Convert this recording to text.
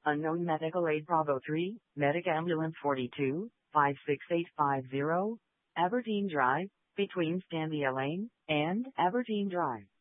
Unknown medical aid Bravo 3, Medic Ambulance 42, 56850, Aberdeen Drive, between Scandia Lane and Aberdeen Drive.